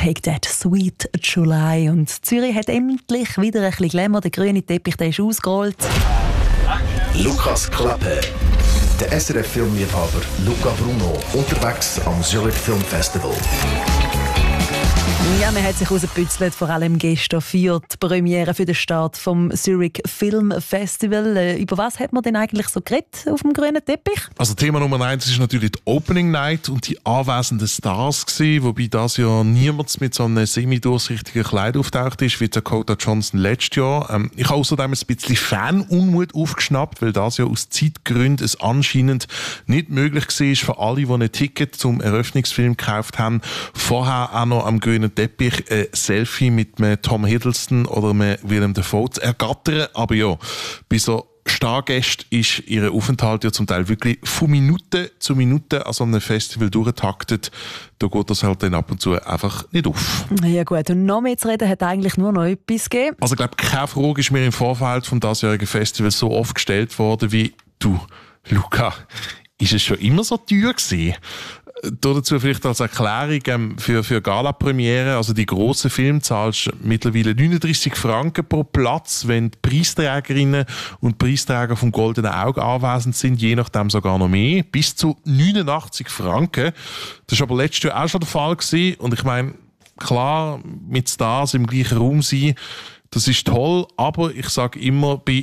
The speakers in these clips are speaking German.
«Take That Sweet July». Und Zürich hat endlich wieder ein bisschen Glamour. Der grüne Teppich, der ist ausgerollt. Lukas Klappe. Der SRF-Filmliebhaber Luca Bruno unterwegs am Zurich Film Festival. Ja, man hat sich rausgebützelt, vor allem gestern für die Premiere, für den Start vom Zurich Film Festival. Über was hat man denn eigentlich so geredet auf dem grünen Teppich? Also Thema Nummer 1 ist natürlich die Opening Night und die anwesenden Stars gewesen, wobei das ja niemand mit so einem semi-durchsichtigen Kleid auftaucht ist, wie Dakota Johnson letztes Jahr. Ich habe außerdem ein bisschen Fanunmut aufgeschnappt, weil das ja aus Zeitgründen es anscheinend nicht möglich war für alle, die ein Ticket zum Eröffnungsfilm gekauft haben, vorher auch noch am grünen Teppich ein Selfie mit einem Tom Hiddleston oder einem Willem Dafoe zu ergattern. Aber ja, bei so Stargästen ist ihr Aufenthalt ja zum Teil wirklich von Minute zu Minute an so einem Festival durchgetaktet. Da geht das halt dann ab und zu einfach nicht auf. Ja gut, und noch mehr zu reden hat eigentlich nur noch etwas gegeben. Also ich glaube, keine Frage ist mir im Vorfeld vom diesjährigen Festival so oft gestellt worden wie «Du, Luca, ist es schon immer so teuer gewesen?» Dazu vielleicht als Erklärung für Gala-Premiere, also die grossen Filme zahlst mittlerweile 39 Franken pro Platz, wenn die Preisträgerinnen und Preisträger vom Goldenen Auge anwesend sind, je nachdem sogar noch mehr, bis zu 89 Franken. Das war aber letztes Jahr auch schon der Fall gewesen. Und ich meine, klar, mit Stars im gleichen Raum sein, das ist toll, aber ich sage immer, bei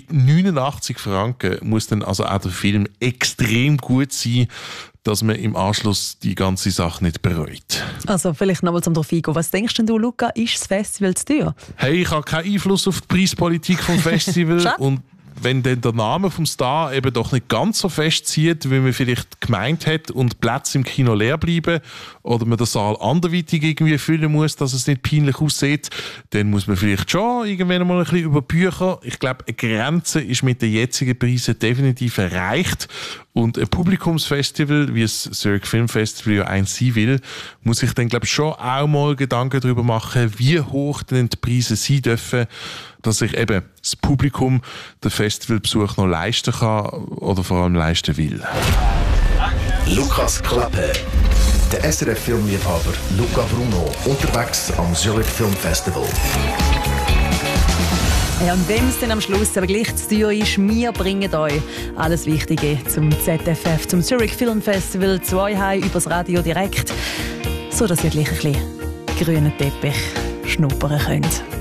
89 Franken muss dann also auch der Film extrem gut sein, dass man im Anschluss die ganze Sache nicht bereut. Also vielleicht nochmal zum darauf eingehen. Was denkst denn du, Luca, ist das Festival zu teuer? Hey, ich habe keinen Einfluss auf die Preispolitik vom Festival und wenn dann der Name vom Star eben doch nicht ganz so fest zieht, wie man vielleicht gemeint hat und Plätze im Kino leer bleiben oder man den Saal anderweitig irgendwie füllen muss, dass es nicht peinlich aussieht, dann muss man vielleicht schon irgendwann mal ein bisschen über Bücher. Ich glaube, eine Grenze ist mit den jetzigen Preisen definitiv erreicht. Und ein Publikumsfestival, wie das Zurich Film Festival ja eins sein will, muss sich dann, glaube ich, schon auch mal Gedanken darüber machen, wie hoch denn die Preise sein dürfen, dass sich eben das Publikum den Festivalbesuch noch leisten kann oder vor allem leisten will. Lukas Klappe. Der SRF-Filmliebhaber Luca Bruno unterwegs am Zurich Film Festival. Ja, und wenn es dann am Schluss aber gleich zu teuer ist, wir bringen euch alles Wichtige zum ZFF, zum Zurich Film Festival, zu euch heim, übers Radio direkt, so dass ihr gleich ein bisschen grünen Teppich schnuppern könnt.